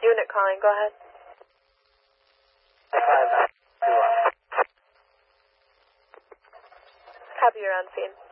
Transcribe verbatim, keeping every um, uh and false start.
Unit calling, go ahead. five two one. Copy, you're on scene.